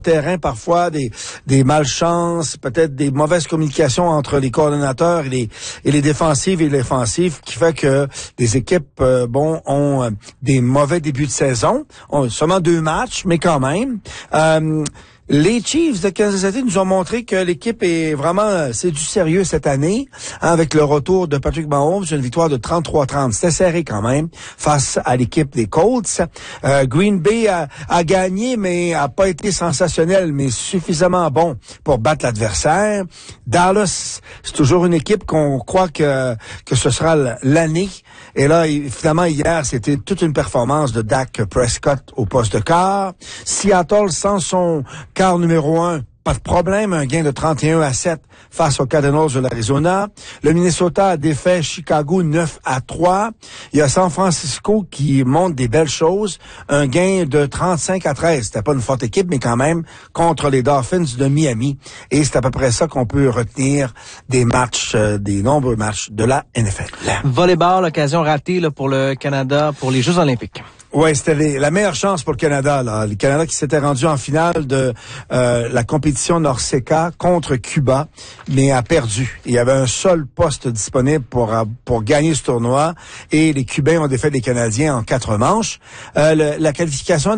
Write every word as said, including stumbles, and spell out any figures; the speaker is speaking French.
terrain parfois des des malchances, peut-être des mauvaises communications entre les coordonnateurs et les et les défensives et les offensives qui fait que des équipes euh, bon ont euh, des mauvais débuts de saison, ont seulement deux matchs mais quand même euh, les Chiefs de Kansas City nous ont montré que l'équipe est vraiment, c'est du sérieux cette année, hein, avec le retour de Patrick Mahomes, une victoire de trente-trois à trente. C'était serré quand même face à l'équipe des Colts. Euh, Green Bay a, a gagné, mais a pas été sensationnel, mais suffisamment bon pour battre l'adversaire. Dallas, c'est toujours une équipe qu'on croit que que ce sera l'année. Et là, finalement, hier, c'était toute une performance de Dak Prescott au poste de quart. Seattle, sans son quart numéro un, pas de problème, un gain de trente et un à sept face aux Cardinals de l'Arizona. Le Minnesota a défait Chicago neuf à trois. Il y a San Francisco qui montre des belles choses, un gain de trente-cinq à treize. C'était pas une forte équipe, mais quand même contre les Dolphins de Miami. Et c'est à peu près ça qu'on peut retenir des matchs, euh, des nombreux matchs de la N F L. Volleyball, occasion ratée là, pour le Canada pour les Jeux olympiques. Ouais, c'était les, la meilleure chance pour le Canada, là. Le Canada qui s'était rendu en finale de euh, la compétition Norseca contre Cuba, mais a perdu. Il y avait un seul poste disponible pour pour gagner ce tournoi et les Cubains ont défait les Canadiens en quatre manches. Euh, le, la qualification